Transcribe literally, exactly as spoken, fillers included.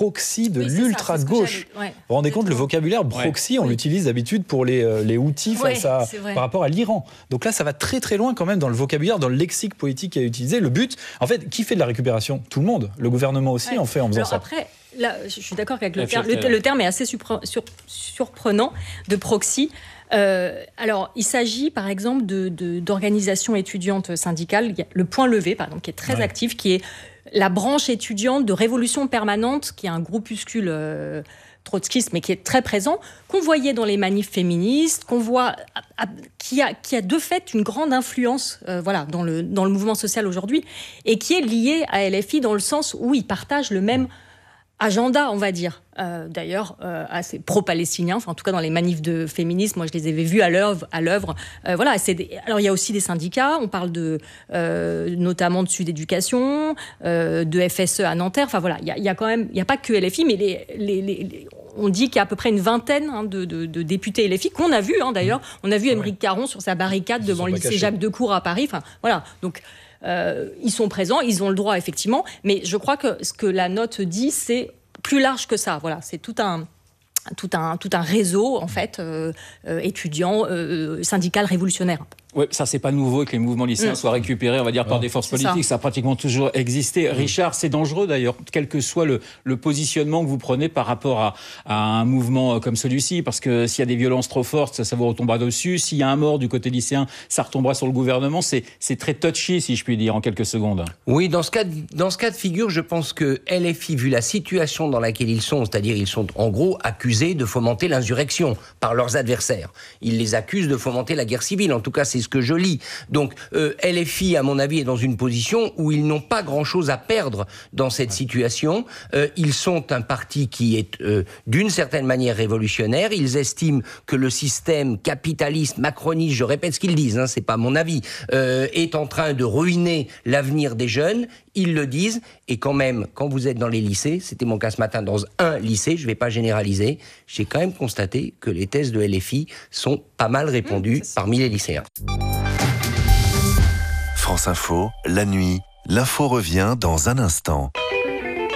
proxy de oui, l'ultra-gauche. Ouais, vous vous rendez compte, le vocabulaire proxy, ouais. on oui. l'utilise d'habitude pour les, les outils ouais, face à, par rapport à l'Iran. Donc là, ça va très très loin quand même dans le vocabulaire, dans le lexique politique qui est utilisé. Le but, en fait, qui fait de la récupération ? Tout le monde. Le gouvernement aussi ouais. en fait en faisant Alors ça. Après, là, je suis d'accord avec le terme. Le, le terme est assez surpre- sur, surprenant de proxy. Euh, alors, il s'agit, par exemple, de, de, d'organisations étudiantes syndicales. Il y a le Point Levé, par exemple, qui est très ouais. actif, qui est la branche étudiante de Révolution Permanente, qui est un groupuscule euh, trotskiste, mais qui est très présent, qu'on voyait dans les manifs féministes, qu'on voit, à, à, qui, a, qui a de fait une grande influence euh, voilà, dans, le, dans le mouvement social aujourd'hui, et qui est lié à L F I dans le sens où ils partagent le même agenda, on va dire. Euh, d'ailleurs, euh, assez pro-palestinien, enfin, en tout cas dans les manifs de féminisme, moi je les avais vus à l'œuvre. À l'œuvre. Euh, voilà, c'est des... Alors il y a aussi des syndicats, on parle de, euh, notamment de Sud Éducation, euh, de F S E à Nanterre, enfin voilà, il y a, y a quand même, il n'y a pas que L F I, mais les, les, les, les... on dit qu'il y a à peu près une vingtaine hein, de, de, de députés L F I qu'on a vu hein, d'ailleurs. On a vu Aymeric Caron sur sa barricade devant le lycée Jacques Decour à Paris, enfin voilà, donc... Euh, ils sont présents, ils ont le droit effectivement, mais je crois que ce que la note dit, c'est plus large que ça. Voilà, c'est tout un, tout un, tout un réseau en fait euh, euh, étudiant, euh, syndical révolutionnaire. Oui, ça c'est pas nouveau que les mouvements lycéens mmh. soient récupérés, on va dire, par des forces politiques. Ça. ça a pratiquement toujours existé. Mmh. Richard, c'est dangereux d'ailleurs, quel que soit le, le positionnement que vous prenez par rapport à, à un mouvement comme celui-ci, parce que s'il y a des violences trop fortes, ça, ça vous retombera dessus. S'il y a un mort du côté lycéen, ça retombera sur le gouvernement. C'est, c'est très touchy, si je puis dire, en quelques secondes. Oui, dans ce cas de, dans ce cas de figure, je pense que L F I, vu la situation dans laquelle ils sont, c'est-à-dire ils sont en gros accusés de fomenter l'insurrection par leurs adversaires. Ils les accusent de fomenter la guerre civile. En tout cas, c'est ce que je lis. Donc, euh, L F I, à mon avis, est dans une position où ils n'ont pas grand-chose à perdre dans cette situation. Euh, ils sont un parti qui est, euh, d'une certaine manière, révolutionnaire. Ils estiment que le système capitaliste, macroniste, je répète ce qu'ils disent, hein, c'est pas mon avis, euh, est en train de ruiner l'avenir des jeunes. Ils le disent. Et quand même, quand vous êtes dans les lycées, c'était mon cas ce matin dans un lycée, je vais pas généraliser, j'ai quand même constaté que les thèses de L F I sont pas mal répandues mmh, parmi les lycéens. France Info, la nuit, l'info revient dans un instant.